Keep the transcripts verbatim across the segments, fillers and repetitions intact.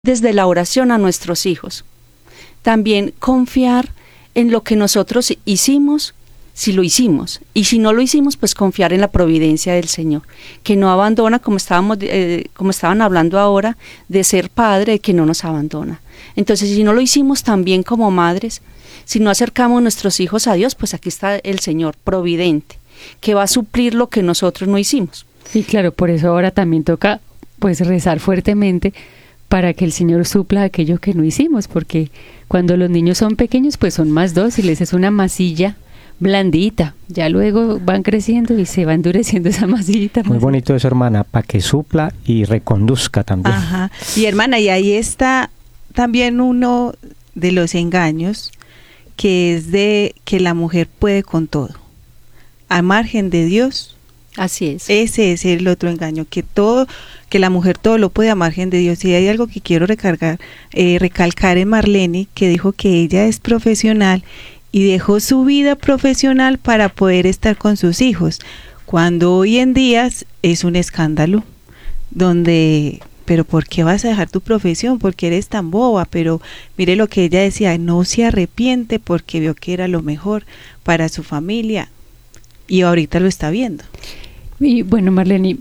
desde la oración a nuestros hijos. También confiar en lo que nosotros hicimos, si lo hicimos, y si no lo hicimos, pues confiar en la providencia del Señor, que no abandona, como estábamos, eh, como estaban hablando ahora, de ser padre, que no nos abandona. Entonces, si no lo hicimos también como madres, si no acercamos nuestros hijos a Dios, pues aquí está el Señor providente, que va a suplir lo que nosotros no hicimos. Y claro, por eso ahora también toca pues rezar fuertemente para que el Señor supla aquello que no hicimos, porque cuando los niños son pequeños pues son más dóciles, es una masilla blandita, ya luego van creciendo y se va endureciendo esa masillita. Muy bonito eso, hermana, para que supla y reconduzca también. Ajá. Y hermana, y ahí está también uno de los engaños, que es de que la mujer puede con todo, a margen de Dios. Así es. Ese es el otro engaño, que todo, que la mujer todo lo puede a margen de Dios. Y hay algo que quiero recargar, eh, recalcar en Marlene, que dijo que ella es profesional y dejó su vida profesional para poder estar con sus hijos, cuando hoy en día es un escándalo, donde, pero ¿por qué vas a dejar tu profesión? ¿Por qué eres tan boba? Pero mire lo que ella decía, no se arrepiente porque vio que era lo mejor para su familia, y ahorita lo está viendo. Y bueno, Marlene,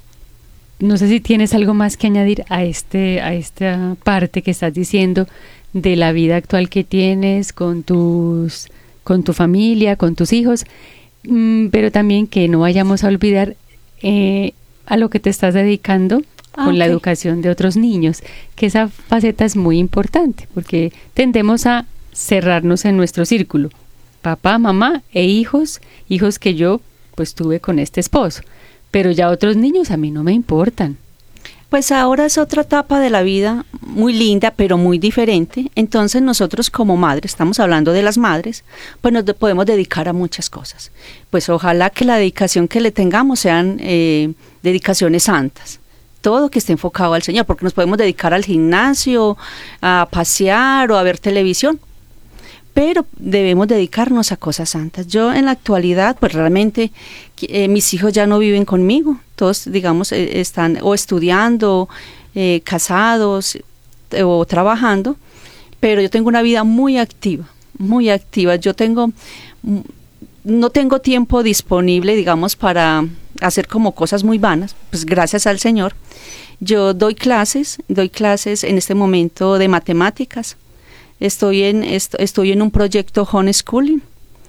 no sé si tienes algo más que añadir a este a esta parte que estás diciendo de la vida actual que tienes con tus con tu familia, con tus hijos, mm, pero también que no vayamos a olvidar eh, a lo que te estás dedicando Ah, con la ok. educación de otros niños, que esa faceta es muy importante, porque tendemos a cerrarnos en nuestro círculo, papá, mamá e hijos, hijos que yo pues tuve con este esposo, pero ya otros niños a mí no me importan. Pues ahora es otra etapa de la vida muy linda, pero muy diferente. Entonces nosotros como madres, estamos hablando de las madres, pues nos de- podemos dedicar a muchas cosas. Pues ojalá que la dedicación que le tengamos sean eh, dedicaciones santas. Todo que esté enfocado al Señor, porque nos podemos dedicar al gimnasio, a pasear o a ver televisión, pero debemos dedicarnos a cosas santas. Yo en la actualidad, pues realmente eh, mis hijos ya no viven conmigo, todos digamos eh, están o estudiando, eh, casados eh, o trabajando, pero yo tengo una vida muy activa, muy activa. Yo tengo, mm, no tengo tiempo disponible, digamos, para hacer como cosas muy vanas, pues gracias al Señor. Yo doy clases, doy clases en este momento de matemáticas. Estoy en est- estoy en un proyecto homeschooling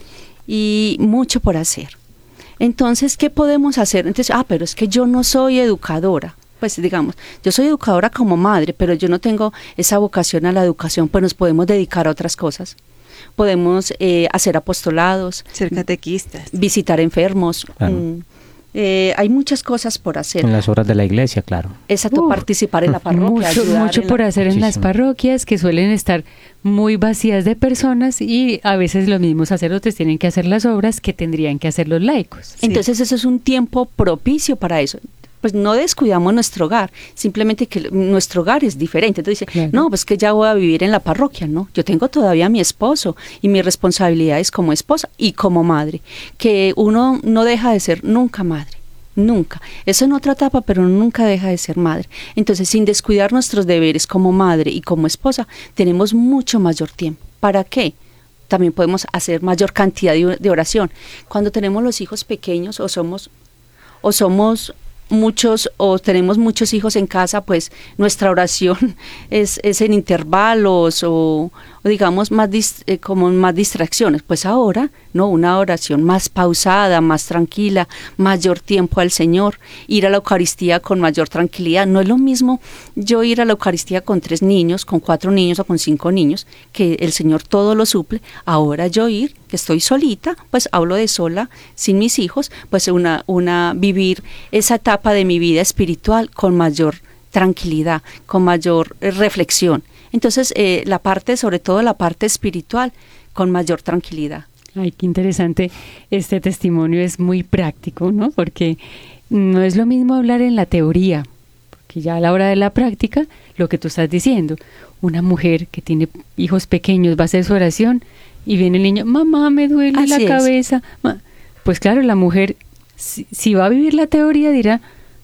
y mucho por hacer. Entonces, ¿qué podemos hacer? Entonces, ah, pero es que yo no soy educadora. Pues digamos, yo soy educadora como madre, pero yo no tengo esa vocación a la educación, pues nos podemos dedicar a otras cosas. Podemos eh, hacer apostolados, Ser catequistas. visitar enfermos. Claro. mm, eh, hay muchas cosas por hacer. En las obras de la iglesia, claro. Exacto, Uh, participar en la parroquia, Mucho, ayudar mucho en por la- hacer en las Muchísimo. parroquias, que suelen estar muy vacías de personas, y a veces los mismos sacerdotes tienen que hacer las obras que tendrían que hacer los laicos. Sí. Entonces eso es un tiempo propicio para eso. Pues no descuidamos nuestro hogar, simplemente que l- nuestro hogar es diferente. Entonces dice, Claro. no, pues que ya voy a vivir en la parroquia, ¿no? Yo tengo todavía a mi esposo y mis responsabilidades como esposa y como madre, que uno no deja de ser nunca madre. Nunca. Eso en otra etapa, pero uno nunca deja de ser madre. Entonces, sin descuidar nuestros deberes como madre y como esposa, tenemos mucho mayor tiempo. ¿Para qué? También podemos hacer mayor cantidad de, de oración. Cuando tenemos los hijos pequeños o somos o somos muchos o tenemos muchos hijos en casa, pues nuestra oración es, es en intervalos o, o digamos más dis- eh, como más distracciones. Pues ahora, no, una oración más pausada, más tranquila, mayor tiempo al Señor, ir a la Eucaristía con mayor tranquilidad. No es lo mismo yo ir a la Eucaristía con tres niños, con cuatro niños o con cinco niños, que el Señor todo lo suple. Ahora yo ir, que estoy solita, pues hablo de sola, sin mis hijos, pues una, una vivir esa etapa de mi vida espiritual con mayor tranquilidad, con mayor eh, reflexión. Entonces, eh, la parte, sobre todo la parte espiritual, con mayor tranquilidad. Ay, qué interesante. Este testimonio es muy práctico, ¿no? Porque no es lo mismo hablar en la teoría, porque ya a la hora de la práctica, lo que tú estás diciendo, una mujer que tiene hijos pequeños va a hacer su oración y viene el niño, mamá, me duele Así la es. cabeza. Ma-". Pues claro, la mujer, si, si va a vivir la teoría, dirá,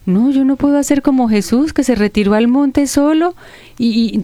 no, yo no puedo hacer como Jesús, que se retiró al monte solo y, y